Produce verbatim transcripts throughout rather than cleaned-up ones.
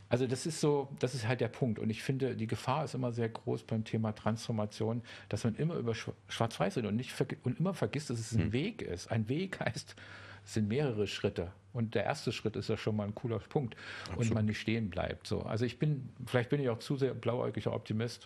Also das ist so, das ist halt der Punkt. Und ich finde, die Gefahr ist immer sehr groß beim Thema Transformation, dass man immer über Schwa- Schwarz-Weiß redet und, nicht vergi- und immer vergisst, dass es ein Hm, Weg ist. Ein Weg heißt, es sind mehrere Schritte. Und der erste Schritt ist ja schon mal ein cooler Punkt und man absolut. nicht stehen bleibt. So. Also ich bin, vielleicht bin ich auch zu sehr blauäugiger Optimist.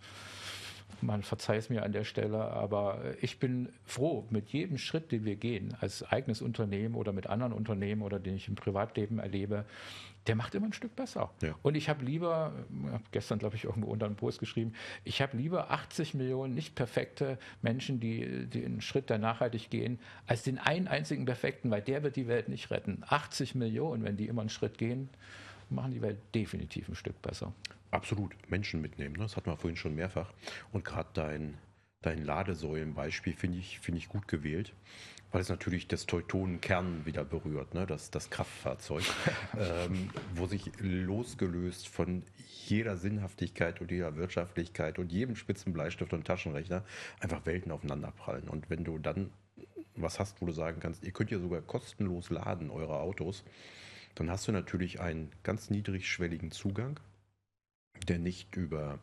Man verzeiht es mir an der Stelle, aber ich bin froh mit jedem Schritt, den wir gehen, als eigenes Unternehmen oder mit anderen Unternehmen oder den ich im Privatleben erlebe, der macht immer ein Stück besser. Ja. Und ich habe lieber, ich habe gestern, glaube ich, irgendwo unter einem Post geschrieben, ich habe lieber achtzig Millionen nicht perfekte Menschen, die, die einen Schritt der Nachhaltig gehen, als den einen einzigen perfekten, weil der wird die Welt nicht retten. achtzig Millionen, wenn die immer einen Schritt gehen, machen die Welt definitiv ein Stück besser. Absolut, Menschen mitnehmen, ne? Das hatten wir vorhin schon mehrfach. Und gerade dein, dein Ladesäulenbeispiel finde ich, finde ich gut gewählt, weil es natürlich das Teutonen-Kern wieder berührt, ne? das, das Kraftfahrzeug, ähm, wo sich losgelöst von jeder Sinnhaftigkeit und jeder Wirtschaftlichkeit und jedem spitzen Bleistift und Taschenrechner einfach Welten aufeinanderprallen. Und wenn du dann was hast, wo du sagen kannst, ihr könnt ja sogar kostenlos laden, eure Autos, dann hast du natürlich einen ganz niedrigschwelligen Zugang, der nicht über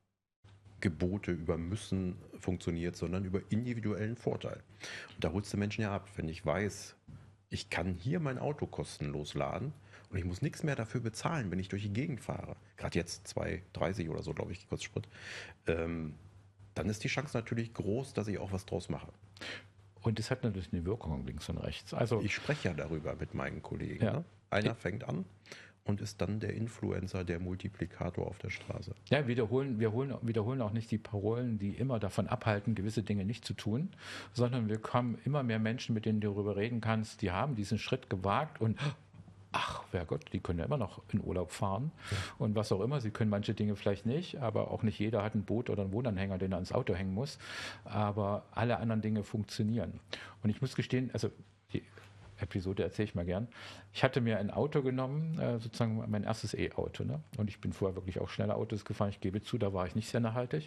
Gebote, über Müssen funktioniert, sondern über individuellen Vorteil. Und da holst du Menschen ja ab. Wenn ich weiß, ich kann hier mein Auto kostenlos laden und ich muss nichts mehr dafür bezahlen, wenn ich durch die Gegend fahre, gerade jetzt zwei dreißig oder so, glaube ich, kostet Sprit, ähm, dann ist die Chance natürlich groß, dass ich auch was draus mache. Und es hat natürlich eine Wirkung links und rechts. Also, Ich spreche ja darüber mit meinen Kollegen. ja. Ne? Einer fängt an und ist dann der Influencer, der Multiplikator auf der Straße. Ja, wiederholen, wir holen, wiederholen auch nicht die Parolen, die immer davon abhalten, gewisse Dinge nicht zu tun, sondern wir kommen immer mehr Menschen, mit denen du darüber reden kannst, die haben diesen Schritt gewagt und ach, wer Gott, die können ja immer noch in Urlaub fahren und was auch immer. Sie können manche Dinge vielleicht nicht, aber auch nicht jeder hat ein Boot oder einen Wohnanhänger, den er ans Auto hängen muss. Aber alle anderen Dinge funktionieren. Und ich muss gestehen, also die Episode erzähle ich mal gern. Ich hatte mir ein Auto genommen, äh, sozusagen mein erstes E-Auto. Ne? Und ich bin vorher wirklich auch schnelle Autos gefahren. Ich gebe zu, da war ich nicht sehr nachhaltig.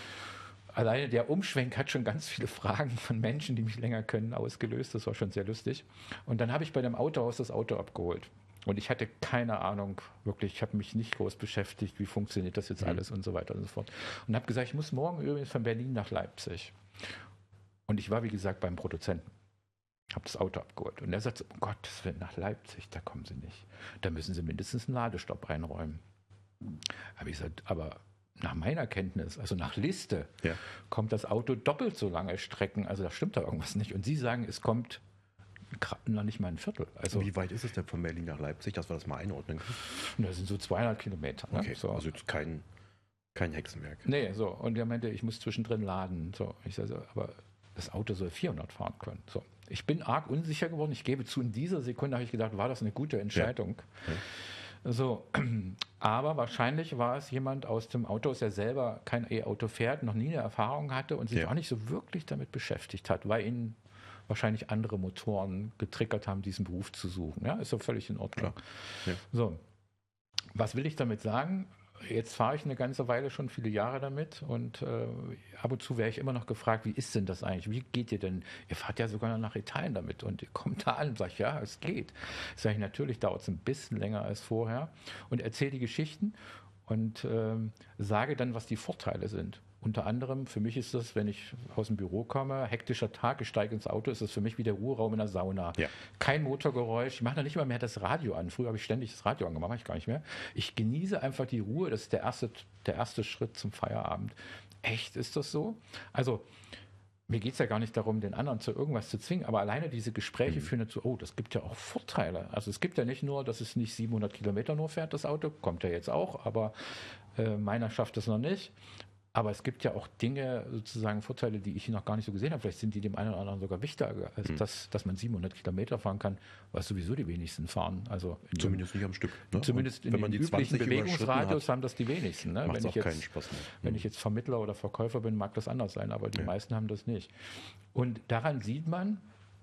Alleine der Umschwenk hat schon ganz viele Fragen von Menschen, die mich länger können, ausgelöst. Das war schon sehr lustig. Und dann habe ich bei dem Autohaus das Auto abgeholt. Und ich hatte keine Ahnung, wirklich, ich habe mich nicht groß beschäftigt, wie funktioniert das jetzt Mhm. alles und so weiter und so fort. Und habe gesagt, ich muss morgen übrigens von Berlin nach Leipzig. Und ich war, wie gesagt, beim Produzenten. Habe das Auto abgeholt. Und er sagt so, um Gottes Willen, nach Leipzig, da kommen Sie nicht. Da müssen Sie mindestens einen Ladestopp einräumen. Habe ich gesagt, aber nach meiner Kenntnis, also nach Liste, Ja. kommt das Auto doppelt so lange Strecken. Also da stimmt da irgendwas nicht. Und Sie sagen, es kommt gra- noch nicht mal ein Viertel. Also Wie weit ist es denn von Berlin nach Leipzig, dass wir das mal einordnen können? das sind so zweihundert Kilometer. Ne? Okay, So. also jetzt kein, kein Hexenwerk. Nee, so. Und er meinte, ich muss zwischendrin laden. So. Ich sage, so, aber das Auto soll vierhundert fahren können. So. Ich bin arg unsicher geworden. Ich gebe zu, in dieser Sekunde habe ich gedacht, war das eine gute Entscheidung? Ja. So, aber wahrscheinlich war es jemand aus dem Autohaus, der selber kein E-Auto fährt, noch nie eine Erfahrung hatte und sich Ja. auch nicht so wirklich damit beschäftigt hat, weil ihn wahrscheinlich andere Motoren getriggert haben, diesen Beruf zu suchen. Ja, ist so völlig in Ordnung. Klar. Ja. So, was will ich damit sagen? Jetzt fahre ich eine ganze Weile schon, viele Jahre damit und äh, ab und zu wäre ich immer noch gefragt, wie ist denn das eigentlich? Wie geht ihr denn? Ihr fahrt ja sogar noch nach Italien damit und ihr kommt da an und sagt, ja, es geht. Sag ich, natürlich dauert es ein bisschen länger als vorher und erzähle die Geschichten und ähm, sage dann, was die Vorteile sind. Unter anderem, für mich ist das, wenn ich aus dem Büro komme, hektischer Tag, ich steige ins Auto, ist das für mich wie der Ruheraum in der Sauna. Ja. Kein Motorgeräusch, ich mache noch nicht mal mehr das Radio an. Früher habe ich ständig das Radio angemacht, mache ich gar nicht mehr. Ich genieße einfach die Ruhe, das ist der erste, der erste Schritt zum Feierabend. Echt, ist das so? Also, mir geht es ja gar nicht darum, den anderen zu irgendwas zu zwingen, aber alleine diese Gespräche Mhm. führen dazu, oh, das gibt ja auch Vorteile. Also es gibt ja nicht nur, dass es nicht siebenhundert Kilometer nur fährt, das Auto, kommt ja jetzt auch, aber äh, meiner schafft es noch nicht. Aber es gibt ja auch Dinge, sozusagen Vorteile, die ich noch gar nicht so gesehen habe. Vielleicht sind die dem einen oder anderen sogar wichtiger, als Mhm. das, dass man siebenhundert Kilometer fahren kann, was sowieso die wenigsten fahren. Also in Zumindest nicht am Stück. Ne? Zumindest Und in wenn man den die üblichen zwanzig überschritten Bewegungsradius hat, haben das die wenigsten. Ne? macht es Wenn auch ich keinen jetzt, Spaß mehr. wenn Mhm. ich jetzt Vermittler oder Verkäufer bin, mag das anders sein, aber die Ja. meisten haben das nicht. Und daran sieht man,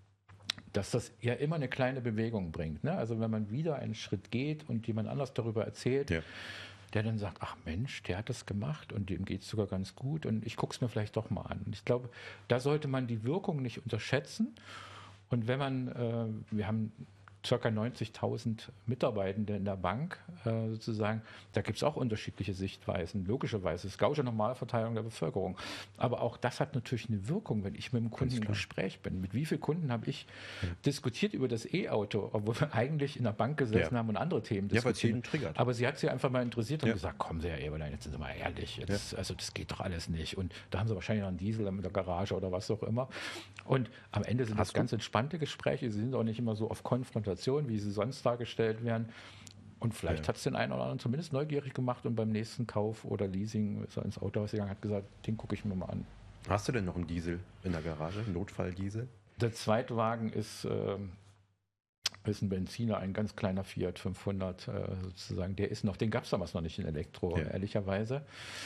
dass das ja immer eine kleine Bewegung bringt. Ne? Also wenn man wieder einen Schritt geht und jemand anders darüber erzählt, Ja. der dann sagt, ach Mensch, der hat das gemacht und dem geht es sogar ganz gut und ich gucke es mir vielleicht doch mal an. Und ich glaube, da sollte man die Wirkung nicht unterschätzen. Und wenn man, äh, wir haben ca. neunzigtausend Mitarbeitende in der Bank äh, sozusagen. Da gibt es auch unterschiedliche Sichtweisen, logischerweise. Es ist gausche Normalverteilung der Bevölkerung. Aber auch das hat natürlich eine Wirkung, wenn ich mit dem Kunden im Gespräch bin. Mit wie vielen Kunden habe ich ja. diskutiert über das E-Auto, obwohl wir eigentlich in der Bank gesessen ja. haben und andere Themen diskutiert. Ja, weil es jeden triggert. Aber sie hat sie einfach mal interessiert und ja. gesagt, kommen Sie, Herr Eberlein, jetzt sind Sie mal ehrlich, jetzt, ja. also das geht doch alles nicht. Und da haben Sie wahrscheinlich noch einen Diesel in der Garage oder was auch immer. Und am Ende sind Hast das du? ganz entspannte Gespräche. Sie sind auch nicht immer so auf Konfrontation, wie sie sonst dargestellt werden. Und vielleicht ja. hat es den einen oder anderen zumindest neugierig gemacht und beim nächsten Kauf oder Leasing ist er ins Autohaus gegangen und hat gesagt, den gucke ich mir mal an. Hast du denn noch einen Diesel in der Garage, einen Notfalldiesel? Der Zweitwagen ist, äh, ist ein Benziner, ein ganz kleiner Fiat fünfhundert äh, sozusagen. Der ist noch, den gab es damals noch nicht in Elektro, ja. ehrlicherweise.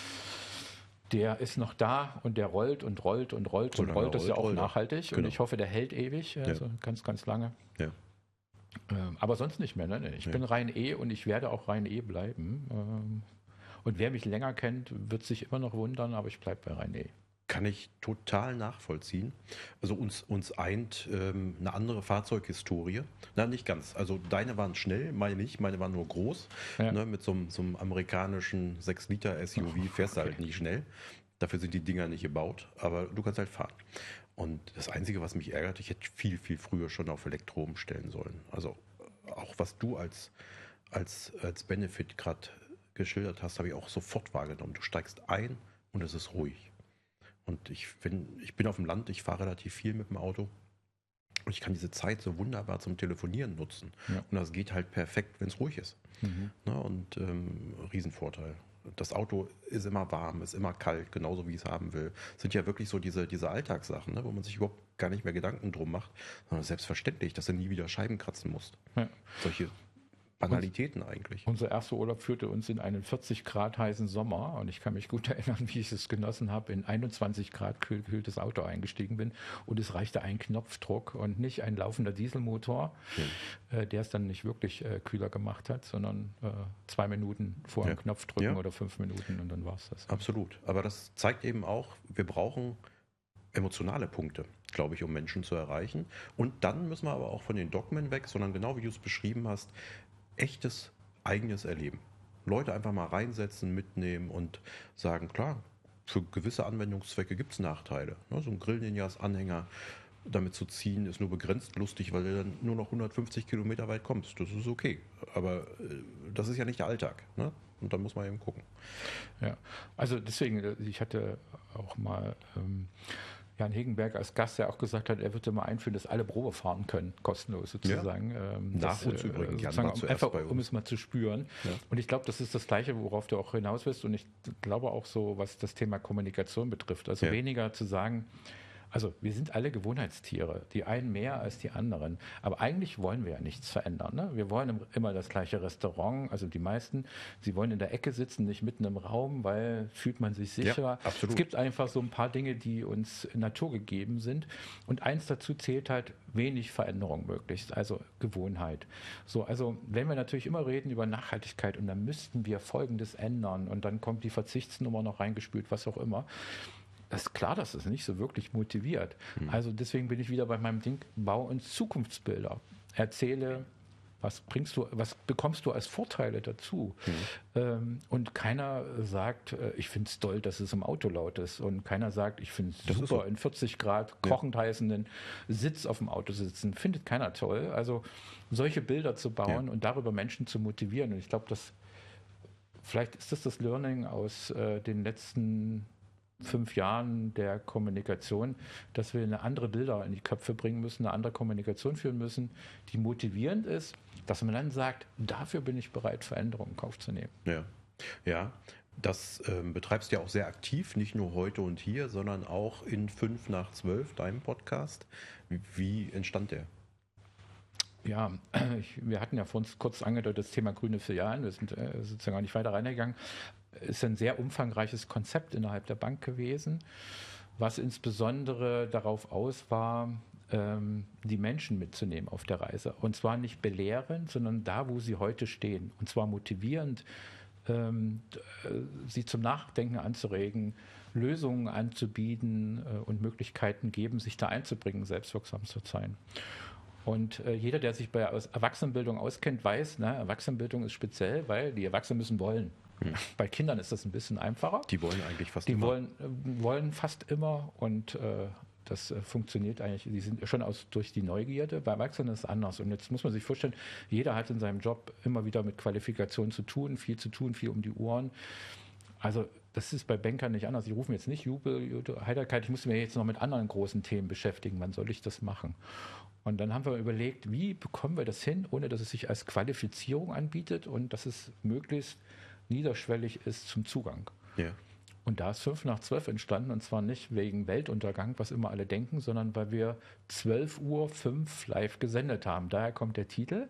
Der ist noch da und der rollt und rollt und rollt so und rollt. Das ist ja auch nachhaltig. Genau. Und ich hoffe, der hält ewig, also ja. ganz, ganz lange. Ja. Ähm, aber sonst nicht mehr. Ne? Ich ja. bin rein E und ich werde auch rein E bleiben. Ähm, und wer mich länger kennt, wird sich immer noch wundern, aber ich bleibe bei rein E. Kann ich total nachvollziehen. Also uns, uns eint ähm, eine andere Fahrzeughistorie. Na, nicht ganz. Also deine waren schnell, meine nicht. Meine waren nur groß. Ja. Ne, mit so, so einem amerikanischen sechs Liter S U V oh, fährst du okay. halt nie schnell. Dafür sind die Dinger nicht gebaut. Aber du kannst halt fahren. Und das Einzige, was mich ärgert, ich hätte viel, viel früher schon auf Elektro umstellen sollen. Also auch was du als, als, als Benefit gerade geschildert hast, habe ich auch sofort wahrgenommen. Du steigst ein und es ist ruhig. Und ich, wenn, ich bin auf dem Land, ich fahre relativ viel mit dem Auto und ich kann diese Zeit so wunderbar zum Telefonieren nutzen. Ja. Und das geht halt perfekt, wenn es ruhig ist. Mhm. Na, und ähm, Riesenvorteil. Das Auto ist immer warm, ist immer kalt, genauso wie ich es haben will. Das sind ja wirklich so diese, diese Alltagssachen, ne, wo man sich überhaupt gar nicht mehr Gedanken drum macht, sondern selbstverständlich, dass du nie wieder Scheiben kratzen musst. Ja. Solche Banalitäten eigentlich. Unser erster Urlaub führte uns in einen vierzig Grad heißen Sommer und ich kann mich gut erinnern, wie ich es genossen habe, in einundzwanzig Grad kühl, gekühltes Auto eingestiegen bin und es reichte ein Knopfdruck und nicht ein laufender Dieselmotor, ja. äh, der es dann nicht wirklich äh, kühler gemacht hat, sondern äh, zwei Minuten vor ja. dem Knopf drücken ja. oder fünf Minuten und dann war es das. Absolut. Aber das zeigt eben auch, wir brauchen emotionale Punkte, glaube ich, um Menschen zu erreichen. Und dann müssen wir aber auch von den Dogmen weg, sondern genau wie du es beschrieben hast, echtes eigenes Erleben. Leute einfach mal reinsetzen, mitnehmen und sagen, klar, für gewisse Anwendungszwecke gibt es Nachteile. So ein Grill-Ninjas-Anhänger damit zu ziehen, ist nur begrenzt lustig, weil du dann nur noch hundertfünfzig Kilometer weit kommst. Das ist okay. Aber das ist ja nicht der Alltag. Ne? Und dann muss man eben gucken. Ja, also deswegen, ich hatte auch mal ähm, Jan Hegenberg als Gast, der auch gesagt hat, er würde mal einführen, dass alle Probe fahren können, kostenlos sozusagen. Ja. Ähm, Nach uns äh, übrigens, Jan war zuerst einfach, bei uns. Um es mal zu spüren. Ja. Und ich glaube, das ist das Gleiche, worauf du auch hinaus willst. Und ich glaube auch so, was das Thema Kommunikation betrifft. Also ja. weniger zu sagen, also wir sind alle Gewohnheitstiere, die einen mehr als die anderen. Aber eigentlich wollen wir ja nichts verändern. Ne? Wir wollen immer das gleiche Restaurant, also die meisten. Sie wollen in der Ecke sitzen, nicht mitten im Raum, weil fühlt man sich sicher. Ja, absolut. Es gibt einfach so ein paar Dinge, die uns naturgegeben sind. Und eins dazu zählt halt wenig Veränderung möglichst, also Gewohnheit. So, also wenn wir natürlich immer reden über Nachhaltigkeit und dann müssten wir Folgendes ändern und dann kommt die Verzichtsnummer noch reingespült, was auch immer. Das ist klar, dass es nicht so wirklich motiviert. Mhm. Also deswegen bin ich wieder bei meinem Ding, bau uns Zukunftsbilder. Erzähle, was bringst du, was bekommst du als Vorteile dazu? Mhm. Ähm, und keiner sagt, äh, ich finde es toll, dass es im Auto laut ist. Und keiner sagt, ich finde es super, so. in vierzig Grad kochend ja. heißenden Sitz auf dem Auto sitzen. Findet keiner toll. Also solche Bilder zu bauen ja. und darüber Menschen zu motivieren. Und ich glaube, dass vielleicht ist das das Learning aus äh, den letzten fünf Jahren der Kommunikation, dass wir eine andere Bilder in die Köpfe bringen müssen, eine andere Kommunikation führen müssen, die motivierend ist, dass man dann sagt, dafür bin ich bereit, Veränderungen in Kauf zu nehmen. Ja, ja. Das ähm, betreibst du ja auch sehr aktiv, nicht nur heute und hier, sondern auch in fünf nach zwölf, deinem Podcast. Wie, wie entstand der? Ja, ich, wir hatten ja vor uns kurz angedeutet das Thema grüne Filialen, wir sind äh, sozusagen auch nicht weiter reingegangen. Ist ein sehr umfangreiches Konzept innerhalb der Bank gewesen, was insbesondere darauf aus war, ähm, die Menschen mitzunehmen auf der Reise. Und zwar nicht belehrend, sondern da, wo sie heute stehen. Und zwar motivierend, ähm, sie zum Nachdenken anzuregen, Lösungen anzubieten äh, und Möglichkeiten geben, sich da einzubringen, selbstwirksam zu sein. Und äh, jeder, der sich bei aus Erwachsenenbildung auskennt, weiß, ne, Erwachsenenbildung ist speziell, weil die Erwachsenen müssen wollen. Hm. Bei Kindern ist das ein bisschen einfacher. Die wollen eigentlich fast die immer. Die wollen, äh, wollen fast immer und äh, das äh, funktioniert eigentlich. Die sind schon aus, durch die Neugierde. Bei Erwachsenen ist es anders. Und jetzt muss man sich vorstellen, jeder hat in seinem Job immer wieder mit Qualifikation zu tun, viel zu tun, viel um die Ohren. Also das ist bei Bankern nicht anders. Die rufen jetzt nicht Jubel, Heiterkeit. Ich muss mir jetzt noch mit anderen großen Themen beschäftigen. Wann soll ich das machen? Und dann haben wir überlegt, wie bekommen wir das hin, ohne dass es sich als Qualifizierung anbietet und dass es möglichst niederschwellig ist zum Zugang. Ja. Und da ist fünf nach zwölf entstanden, und zwar nicht wegen Weltuntergang, was immer alle denken, sondern weil wir zwölf Uhr fünf live gesendet haben. Daher kommt der Titel.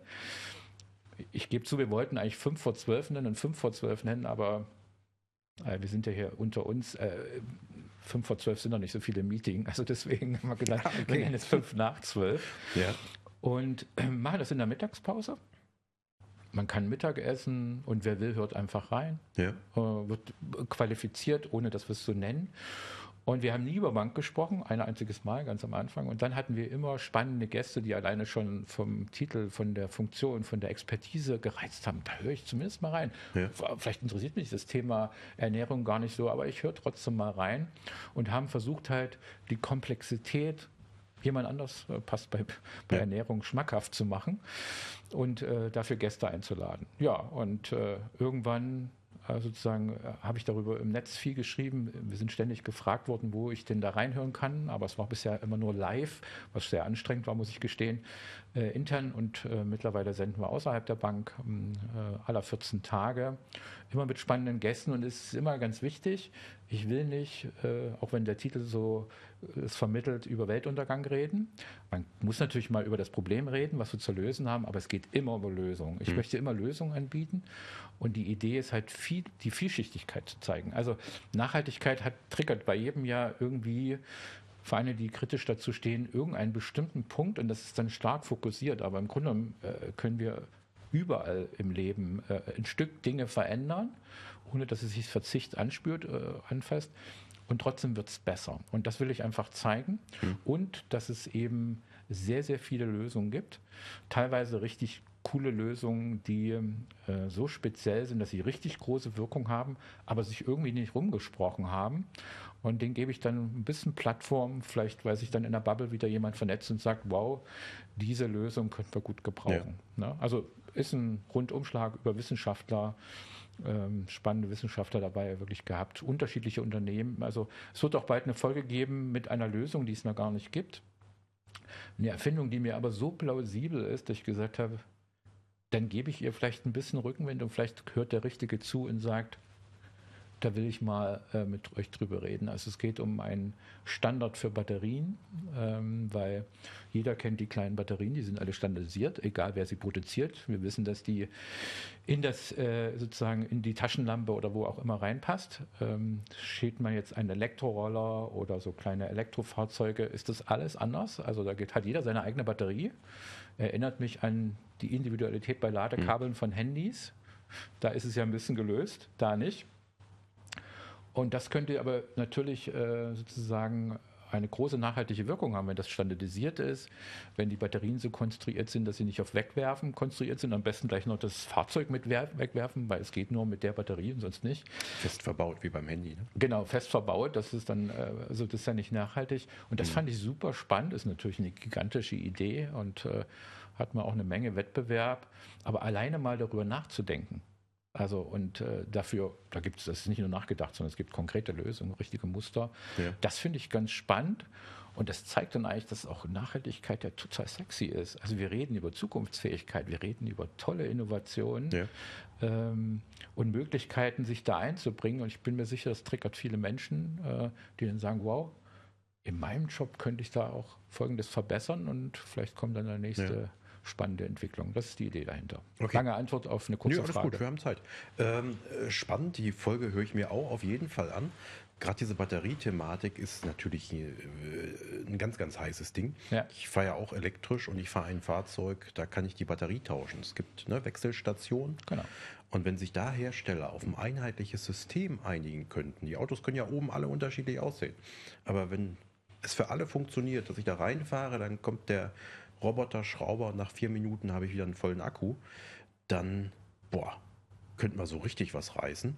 Ich gebe zu, wir wollten eigentlich fünf vor zwölf nennen und fünf vor zwölf nennen, aber äh, wir sind ja hier unter uns. Äh, fünf vor zwölf sind noch nicht so viele Meetings, also deswegen haben wir gedacht, okay. wir nennen jetzt fünf nach zwölf. Ja. Und äh, machen das in der Mittagspause. Man kann Mittag essen und wer will, hört einfach rein. Ja. Äh, wird qualifiziert, ohne dass wir es so nennen. Und wir haben nie über Bank gesprochen, ein einziges Mal, ganz am Anfang. Und dann hatten wir immer spannende Gäste, die alleine schon vom Titel, von der Funktion, von der Expertise gereizt haben. Da höre ich zumindest mal rein. Ja. Vielleicht interessiert mich das Thema Ernährung gar nicht so, aber ich höre trotzdem mal rein. Und haben versucht halt, die Komplexität jemand anders äh, passt bei, bei ja. Ernährung schmackhaft zu machen und äh, dafür Gäste einzuladen. Ja, und äh, irgendwann äh, sozusagen äh, habe ich darüber im Netz viel geschrieben. Wir sind ständig gefragt worden, wo ich denn da reinhören kann, aber es war bisher immer nur live, was sehr anstrengend war, muss ich gestehen, äh, intern, und äh, mittlerweile senden wir außerhalb der Bank äh, aller vierzehn Tage, immer mit spannenden Gästen, und es ist immer ganz wichtig, ich will nicht, äh, auch wenn der Titel so es vermittelt, über Weltuntergang reden. Man muss natürlich mal über das Problem reden, was wir zu lösen haben, aber es geht immer über Lösungen. Ich mhm. möchte immer Lösungen anbieten, und die Idee ist halt, viel, die Vielschichtigkeit zu zeigen. Also Nachhaltigkeit hat triggert bei jedem Jahr irgendwie Vereine, die kritisch dazu stehen, irgendeinen bestimmten Punkt, und das ist dann stark fokussiert, aber im Grunde äh, können wir überall im Leben äh, ein Stück Dinge verändern, ohne dass es sich Verzicht anspürt, äh, anfasst. Und trotzdem wird es besser. Und das will ich einfach zeigen. Mhm. Und dass es eben sehr, sehr viele Lösungen gibt. Teilweise richtig coole Lösungen, die äh, so speziell sind, dass sie richtig große Wirkung haben, aber sich irgendwie nicht rumgesprochen haben. Und denen gebe ich dann ein bisschen Plattform, vielleicht weil sich dann in der Bubble wieder jemand vernetzt und sagt, wow, diese Lösung könnten wir gut gebrauchen. Ja. Ne? Also ist ein Rundumschlag über Wissenschaftler, ähm, spannende Wissenschaftler dabei wirklich gehabt, unterschiedliche Unternehmen. Also es wird auch bald eine Folge geben mit einer Lösung, die es noch gar nicht gibt. Eine Erfindung, die mir aber so plausibel ist, dass ich gesagt habe, dann gebe ich ihr vielleicht ein bisschen Rückenwind, und vielleicht hört der Richtige zu und sagt, da will ich mal äh, mit euch drüber reden. Also es geht um einen Standard für Batterien, ähm, weil jeder kennt die kleinen Batterien, die sind alle standardisiert, egal wer sie produziert. Wir wissen, dass die in das äh, sozusagen in die Taschenlampe oder wo auch immer reinpasst. Ähm, steht man jetzt einen Elektroroller oder so kleine Elektrofahrzeuge, ist das alles anders. Also da geht, hat jeder seine eigene Batterie. Erinnert mich an die Individualität bei Ladekabeln mhm. von Handys. Da ist es ja ein bisschen gelöst, da nicht. Und das könnte aber natürlich äh, sozusagen eine große nachhaltige Wirkung haben, wenn das standardisiert ist, wenn die Batterien so konstruiert sind, dass sie nicht auf Wegwerfen konstruiert sind, am besten gleich noch das Fahrzeug mit wegwerfen, weil es geht nur mit der Batterie und sonst nicht. Fest verbaut, wie beim Handy. Ne? Genau, fest verbaut, das ist dann, also das ist ja nicht nachhaltig. Und das mhm. fand ich super spannend, ist natürlich eine gigantische Idee und äh, hat man auch eine Menge Wettbewerb, aber alleine mal darüber nachzudenken. Also und äh, dafür, da gibt es, das ist nicht nur nachgedacht, sondern es gibt konkrete Lösungen, richtige Muster. Ja. Das finde ich ganz spannend, und das zeigt dann eigentlich, dass auch Nachhaltigkeit ja total sexy ist. Also wir reden über Zukunftsfähigkeit, wir reden über tolle Innovationen ja. ähm, und Möglichkeiten, sich da einzubringen, und ich bin mir sicher, das triggert viele Menschen, äh, die dann sagen, wow, in meinem Job könnte ich da auch Folgendes verbessern, und vielleicht kommt dann der nächste ja. spannende Entwicklung. Das ist die Idee dahinter. Okay. Lange Antwort auf eine kurze ja, alles Frage. Gut, wir haben Zeit. Ähm, spannend, die Folge höre ich mir auch auf jeden Fall an. Gerade diese Batteriethematik ist natürlich äh, ein ganz, ganz heißes Ding. Ja. Ich fahre ja auch elektrisch, und ich fahre ein Fahrzeug, da kann ich die Batterie tauschen. Es gibt eine Wechselstation. Genau. Und wenn sich da Hersteller auf ein einheitliches System einigen könnten, die Autos können ja oben alle unterschiedlich aussehen, aber wenn es für alle funktioniert, dass ich da reinfahre, dann kommt der Roboter, Schrauber, nach vier Minuten habe ich wieder einen vollen Akku, dann, boah, könnte man so richtig was reißen.